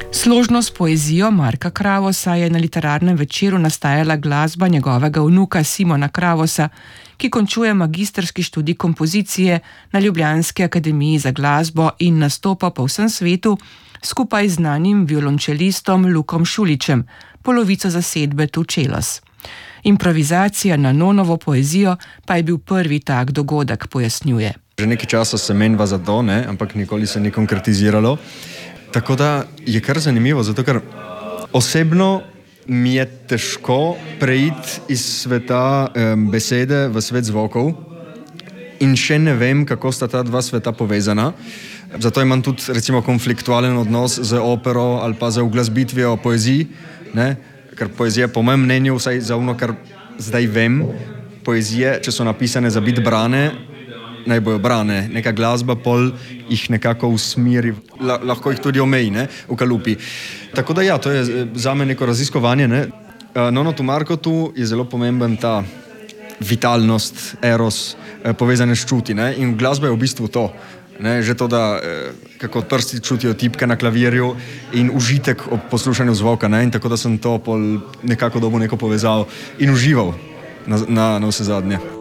Složno s poezijo Marka Kravosa je na literarnem večeru nastajala glasba njegovega vnuka Simona Kravosa, ki končuje magistrski študij kompozicije na Ljubljanski akademiji za glasbo in nastopa po vsem svetu skupaj z znanim violončelistom Lukom Šuličem, polovico zasedbe Tu Čelos. Improvizacija na Nonovo poezijo pa je bil prvi tak dogodek, pojasnjuje. Že nekaj časa se menva za to, ampak nikoli se ni konkretiziralo. Tako da je kar zanimivo, zato ker osebno mi je težko preiti iz sveta besede v svet zvokov in še ne vem, kako sta ta dva sveta povezana. Zato imam tudi recimo konfliktualen odnos z opero ali pa z uglasbitvijo poeziji, ker poezija po mojem mnenju, vsaj za ono, kar zdaj vem, poezije, če so napisane za biti brane, naj bojo brane. Neka glasba pol jih nekako usmeri, lahko jih tudi omeji, v kalupi. Tako da ja, to je zame neko raziskovanje. No, tu Markotu je zelo pomemben ta vitalnost, eros, povezane s čuti. In glasba je v bistvu to. Že to, da kako prsti čutijo tipke na klavirju in užitek ob poslušanju zvoka. In tako da sem to pol nekako dobil neko povezavo in užival na vse zadnje.